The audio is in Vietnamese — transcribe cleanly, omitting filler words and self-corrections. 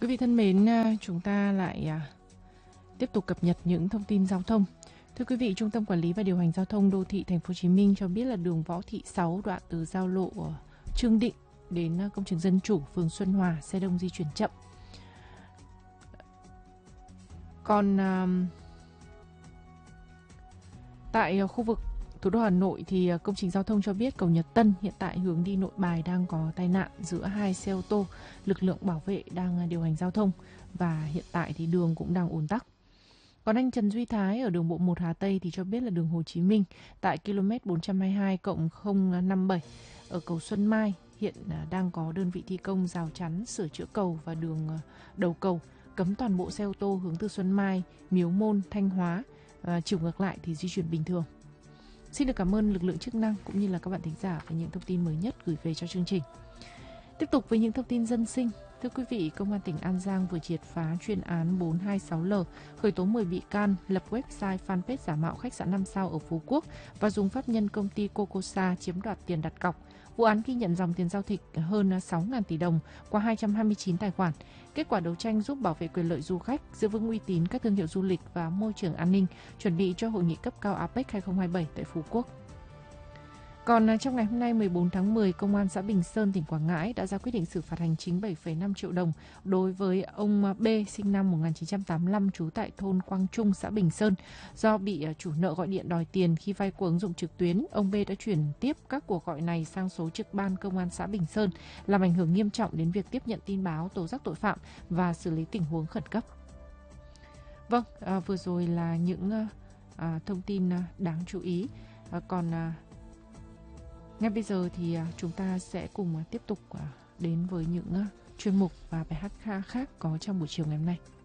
Quý vị thân mến, chúng ta lại tiếp tục cập nhật những thông tin giao thông. Thưa quý vị, Trung tâm Quản lý và Điều hành Giao thông Đô thị Thành phố Hồ Chí Minh cho biết là đường Võ Thị 6 đoạn từ giao lộ Trương Định đến công trường Dân Chủ, phường Xuân Hòa, xe đông di chuyển chậm. Còn tại khu vực thủ đô Hà Nội thì công trình giao thông cho biết cầu Nhật Tân hiện tại hướng đi Nội Bài đang có tai nạn giữa hai xe ô tô, lực lượng bảo vệ đang điều hành giao thông và hiện tại thì đường cũng đang ùn tắc. Còn anh Trần Duy Thái ở đường bộ 1 Hà Tây thì cho biết là đường Hồ Chí Minh tại km 422+057 ở cầu Xuân Mai hiện đang có đơn vị thi công rào chắn sửa chữa cầu và đường đầu cầu, cấm toàn bộ xe ô tô hướng từ Xuân Mai, Miếu Môn, Thanh Hóa, chiều ngược lại thì di chuyển bình thường. Xin được cảm ơn lực lượng chức năng cũng như là các bạn thính giả về những thông tin mới nhất gửi về cho chương trình. Tiếp tục với những thông tin dân sinh. Thưa quý vị, Công an tỉnh An Giang vừa triệt phá chuyên án 426L, khởi tố 10 bị can, lập website fanpage giả mạo khách sạn 5 sao ở Phú Quốc và dùng pháp nhân công ty Cocosa chiếm đoạt tiền đặt cọc. Vụ án ghi nhận dòng tiền giao dịch hơn 6.000 tỷ đồng qua 229 tài khoản. Kết quả đấu tranh giúp bảo vệ quyền lợi du khách, giữ vững uy tín các thương hiệu du lịch và môi trường an ninh, chuẩn bị cho hội nghị cấp cao APEC 2027 tại Phú Quốc. Còn trong ngày hôm nay 14 tháng 10, Công an xã Bình Sơn, tỉnh Quảng Ngãi đã ra quyết định xử phạt hành chính 7,5 triệu đồng đối với ông B sinh năm 1985 trú tại thôn Quang Trung, xã Bình Sơn. Do bị chủ nợ gọi điện đòi tiền khi vay qua ứng dụng trực tuyến, ông B đã chuyển tiếp các cuộc gọi này sang số trực ban Công an xã Bình Sơn, làm ảnh hưởng nghiêm trọng đến việc tiếp nhận tin báo, tố giác tội phạm và xử lý tình huống khẩn cấp. Vâng, vừa rồi là những thông tin đáng chú ý. Còn ngay bây giờ thì chúng ta sẽ cùng tiếp tục đến với những chuyên mục và bài hát khác có trong buổi chiều ngày hôm nay.